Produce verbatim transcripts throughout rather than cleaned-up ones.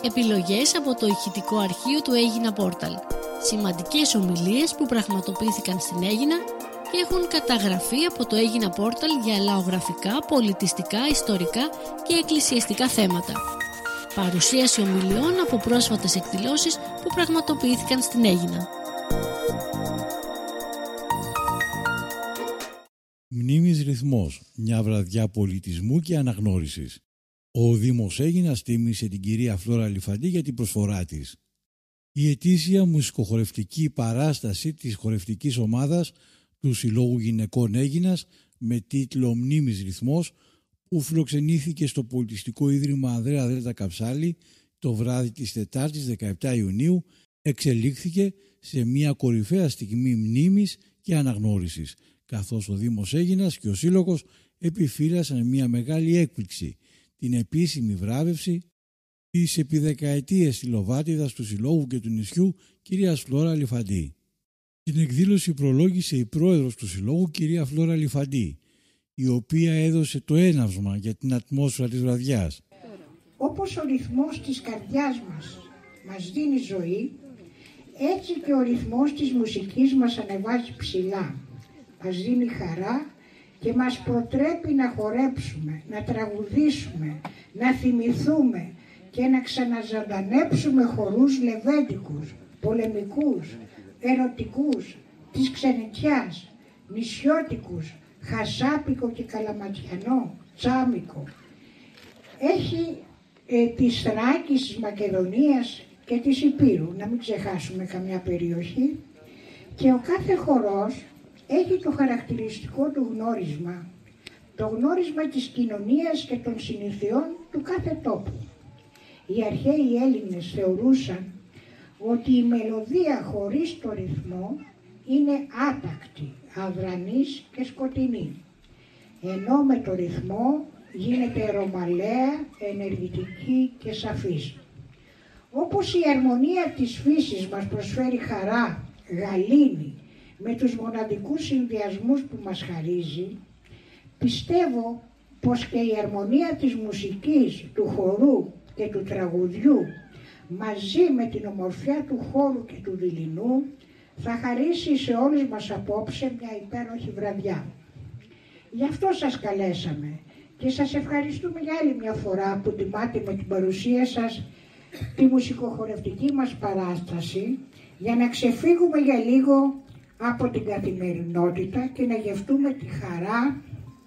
Επιλογές από το ηχητικό αρχείο του Αίγινα Πόρταλ. Σημαντικές ομιλίες που πραγματοποιήθηκαν στην Αίγινα και έχουν καταγραφεί από το Αίγινα Πόρταλ για λαογραφικά, πολιτιστικά, ιστορικά και εκκλησιαστικά θέματα. Παρουσίαση ομιλιών από πρόσφατες εκδηλώσεις που πραγματοποιήθηκαν στην Αίγινα. Μνήμης Ρυθμός, μια βραδιά πολιτισμού και αναγνώρισης. Ο Δήμος Αίγινας τίμησε την κυρία Φλόρα Λιφαντή για την προσφορά της. Η ετήσια μουσικοχορευτική παράσταση της χορευτικής ομάδας του Συλλόγου Γυναικών Αίγινας με τίτλο «Μνήμης Ρυθμός», που φιλοξενήθηκε στο Πολιτιστικό Ίδρυμα Ανδρέα Δέλτα Καψάλη το βράδυ της Τετάρτης δεκαεπτά Ιουνίου, εξελίχθηκε σε μια κορυφαία στιγμή μνήμης και αναγνώρισης, καθώς ο Δήμος Αίγινας και ο Σύλλογος επιφύλασαν μια μεγάλη έκπληξη, την επίσημη βράβευση της επί δεκαετίες συλλοβάτιδας του Συλλόγου και του νησιού, κυρίας Φλόρα Λιφαντή. Την εκδήλωση προλόγησε η πρόεδρος του Συλλόγου, κυρία Φλόρα Λιφαντή, η οποία έδωσε το έναυσμα για την ατμόσφαιρα της βραδιάς. Όπως ο ρυθμός της καρδιάς μας μας δίνει ζωή, έτσι και ο ρυθμός της μουσικής μας ανεβάζει ψηλά, μας δίνει χαρά και μας προτρέπει να χορέψουμε, να τραγουδήσουμε, να θυμηθούμε και να ξαναζωντανέψουμε χορούς λεβέντικους, πολεμικούς, ερωτικούς, της ξενιτιάς, νησιώτικους, χασάπικο και καλαματιανό, τσάμικο. Έχει ε, της Θράκης, της Μακεδονίας και της Υπήρου, να μην ξεχάσουμε καμιά περιοχή, και ο κάθε χορός έχει το χαρακτηριστικό του γνώρισμα, το γνώρισμα της κοινωνίας και των συνηθιών του κάθε τόπου. Οι αρχαίοι Έλληνες θεωρούσαν ότι η μελωδία χωρίς το ρυθμό είναι άτακτη, αδρανής και σκοτεινή, ενώ με το ρυθμό γίνεται ρωμαλαία, ενεργητική και σαφής. Όπως η αρμονία της φύσης μας προσφέρει χαρά, γαλήνη, με τους μοναδικούς συνδυασμούς που μας χαρίζει, πιστεύω πως και η αρμονία της μουσικής, του χορού και του τραγουδιού, μαζί με την ομορφιά του χώρου και του δειλινού, θα χαρίσει σε όλους μας απόψε μια υπέροχη βραδιά. Γι' αυτό σας καλέσαμε και σας ευχαριστούμε για άλλη μια φορά που τιμάτε με την παρουσία σας τη μουσικοχορευτική μας παράσταση, για να ξεφύγουμε για λίγο από την καθημερινότητα και να γευτούμε τη χαρά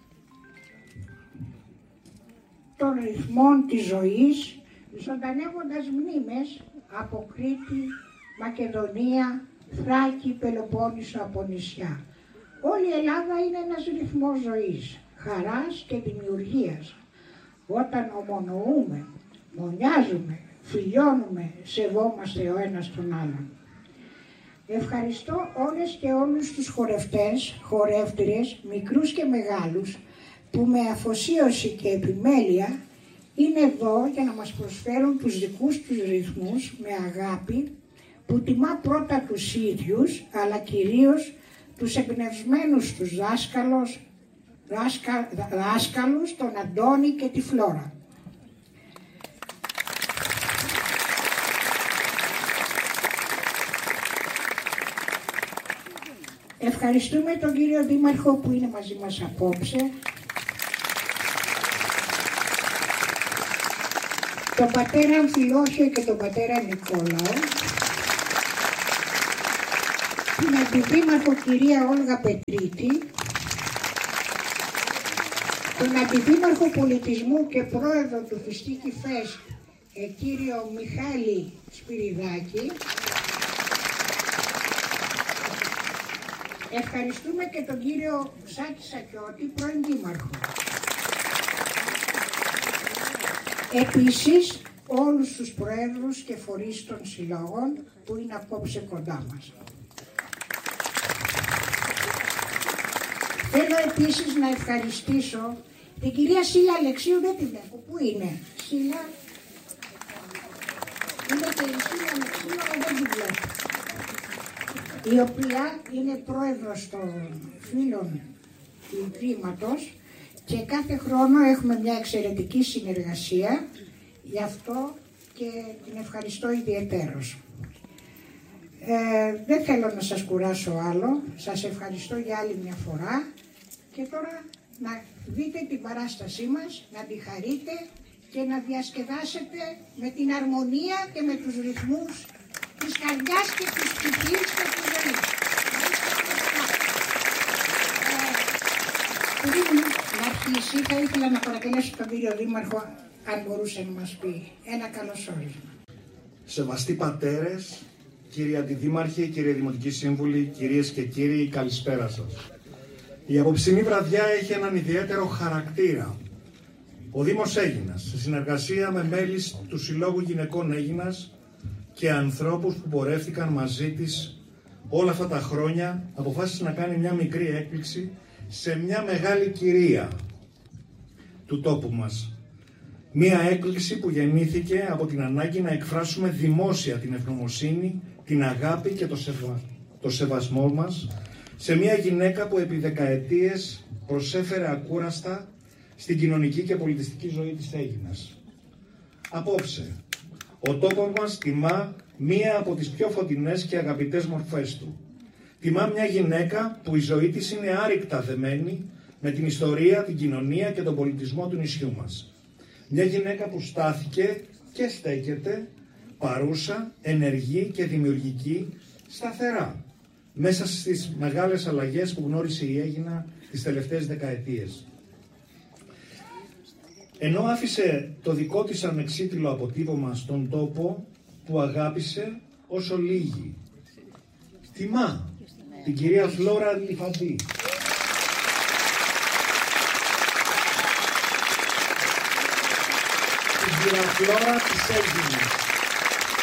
των ρυθμών της ζωής, ζωντανεύοντας μνήμες από Κρήτη, Μακεδονία, Θράκη, Πελοπόννησο, από νησιά. Όλη η Ελλάδα είναι ένας ρυθμός ζωής, χαράς και δημιουργίας. Όταν ομονοούμε, μονιάζουμε, φιλιώνουμε, σεβόμαστε ο ένας τον άλλον. Ευχαριστώ όλες και όλους τους χορευτές, χορεύτριες, μικρούς και μεγάλους, που με αφοσίωση και επιμέλεια είναι εδώ για να μας προσφέρουν τους δικούς τους ρυθμούς με αγάπη, που τιμά πρώτα τους ίδιους, αλλά κυρίως τους εμπνευσμένους τους δάσκαλους, δάσκα, δάσκαλους, τον Αντώνη και τη Φλόρα. Ευχαριστούμε τον κύριο Δήμαρχο που είναι μαζί μας απόψε, τον πατέρα Αμφιλόχιο και τον πατέρα Νικόλαο, την αντιδήμαρχο κυρία Όλγα Πετρίτη, τον αντιδήμαρχο πολιτισμού και πρόεδρο του Φιστίκι Φεστ, ε, κύριο Μιχάλη Σπυριδάκη. Ευχαριστούμε και τον κύριο Σάκη Σακιώτη, πρώην δήμαρχο. Επίσης, όλους τους προέδρους και φορείς των συλλόγων που είναι απόψε κοντά μας. Θέλω επίσης να ευχαριστήσω την κυρία Σίλα Αλεξίου, δεν την έχω, πού είναι, Σίλα, είναι και η Σίλα Αλεξίου, αλλά δεν την βλέπω, η οποία είναι πρόεδρος των φίλων του Ιδρύματος και κάθε χρόνο έχουμε μια εξαιρετική συνεργασία, γι' αυτό και την ευχαριστώ ιδιαιτέρως. Ε, δεν θέλω να σας κουράσω άλλο, σας ευχαριστώ για άλλη μια φορά και τώρα να δείτε την παράστασή μας, να τη χαρείτε και να διασκεδάσετε με την αρμονία και με τους ρυθμούς της καρδιάς και της ψυχής και της ζωής. Πριν να αρχίσει, θα ήθελα να παρακαλέσω τον κύριο Δήμαρχο, αν μπορούσε να μας πει ένα καλωσόρισμα. Σεβαστοί πατέρες, κύριε Αντιδήμαρχε, κύριε Δημοτική Σύμβουλοι, κυρίες και κύριοι, καλησπέρα σας. Η απόψινή βραδιά έχει έναν ιδιαίτερο χαρακτήρα. Ο Δήμος Αίγινας, σε συνεργασία με μέλη του Συλλόγου Γυναικών Αίγινας και ανθρώπους που πορεύτηκαν μαζί της όλα αυτά τα χρόνια, αποφάσισε να κάνει μια μικρή έκπληξη σε μια μεγάλη κυρία του τόπου μας. Μια έκπληξη που γεννήθηκε από την ανάγκη να εκφράσουμε δημόσια την ευγνωμοσύνη, την αγάπη και το, σεβα... το σεβασμό μας σε μια γυναίκα που επί δεκαετίες προσέφερε ακούραστα στην κοινωνική και πολιτιστική ζωή της Αίγινας. Απόψε, ο τόπος μας τιμά μία από τις πιο φωτεινές και αγαπητές μορφές του. Τιμά μια γυναίκα που η ζωή της είναι άρρηκτα δεμένη με την ιστορία, την κοινωνία και τον πολιτισμό του νησιού μας. Μια γυναίκα που στάθηκε και στέκεται παρούσα, ενεργή και δημιουργική, σταθερά, μέσα στις μεγάλες αλλαγές που γνώρισε η Αίγινα τις τελευταίες δεκαετίες. Ενώ άφησε το δικό της ανεξίτηλο αποτύπωμα στον τόπο που αγάπησε όσο λίγοι. Τιμά την κυρία Φλόρα Λιφαντή. Την κυρία Φλόρα της Αίγινας.